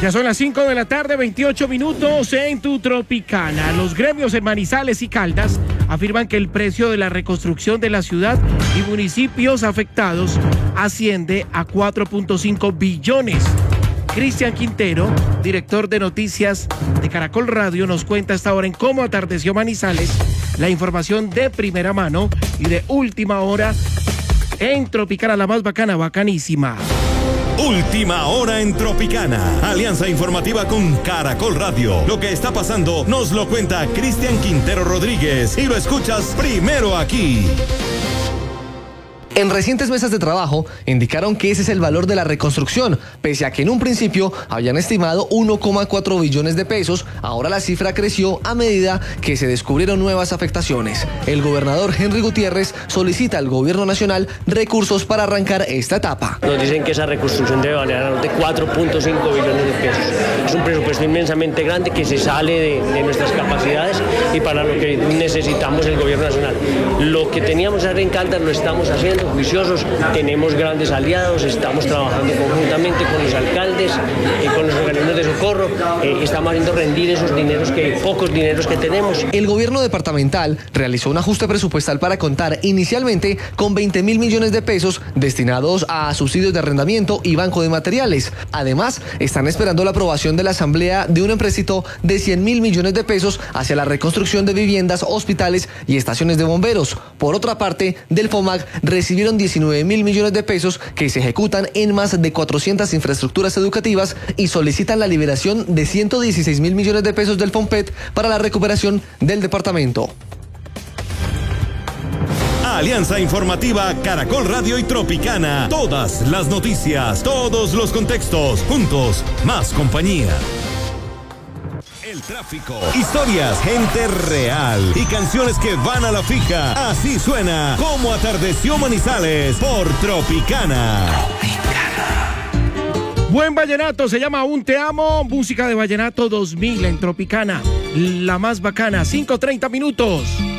Ya son las 5 de la tarde, 28 minutos en tu Tropicana. Los gremios en Manizales y Caldas afirman que el precio de la reconstrucción de la ciudad y municipios afectados asciende a 4.5 billones. Cristian Quintero, director de noticias de Caracol Radio, nos cuenta a esta hora en cómo atardeció Manizales, la información de primera mano y de última hora en Tropicana, la más bacana, bacanísima. Última hora en Tropicana. Alianza informativa con Caracol Radio. Lo que está pasando nos lo cuenta Cristian Quintero Rodríguez y lo escuchas primero aquí. En recientes mesas de trabajo indicaron que ese es el valor de la reconstrucción, pese a que en un principio habían estimado 1,4 billones de pesos, ahora la cifra creció a medida que se descubrieron nuevas afectaciones. El gobernador Henry Gutiérrez solicita al gobierno nacional recursos para arrancar esta etapa. Nos dicen que esa reconstrucción debe valer alrededor de 4.5 billones de pesos. Es un presupuesto inmensamente grande que se sale de nuestras capacidades y para lo que necesitamos el gobierno nacional. Lo que teníamos en Caldas lo estamos haciendo. Juiciosos, tenemos grandes aliados, estamos trabajando conjuntamente con los alcaldes y con los organismos de socorro, estamos haciendo rendir esos dineros pocos dineros que tenemos. El gobierno departamental realizó un ajuste presupuestal para contar inicialmente con 20.000 millones de pesos destinados a subsidios de arrendamiento y banco de materiales. Además, están esperando la aprobación de la asamblea de un empréstito de 100.000 millones de pesos hacia la reconstrucción de viviendas, hospitales y estaciones de bomberos. Por otra parte, del FOMAC recibieron 19.000 millones de pesos que se ejecutan en más de 400 infraestructuras educativas y solicitan la liberación de 116.000 millones de pesos del FOMPET para la recuperación del departamento. Alianza informativa Caracol Radio y Tropicana. Todas las noticias, todos los contextos, juntos, más compañía. El tráfico, historias, gente real y canciones que van a la fija. Así suena Como atardeció Manizales por Tropicana. Buen vallenato, se llama Aún te amo, música de Vallenato 2000 en Tropicana, la más bacana, 5:30 minutos.